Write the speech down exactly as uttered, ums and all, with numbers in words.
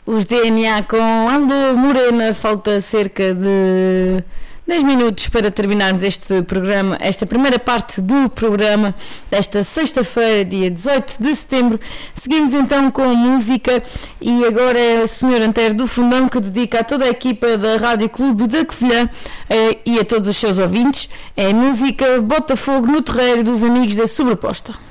Os D N A com Aldo Morena. Falta cerca de dez minutos para terminarmos este programa, esta primeira parte do programa desta sexta-feira, dia dezoito de setembro. Seguimos então com a música e agora é o senhor Antero do Fundão que dedica a toda a equipa da Rádio Clube da Covilhã eh, e a todos os seus ouvintes. É a música Botafogo no Terreiro dos Amigos da Sobreposta.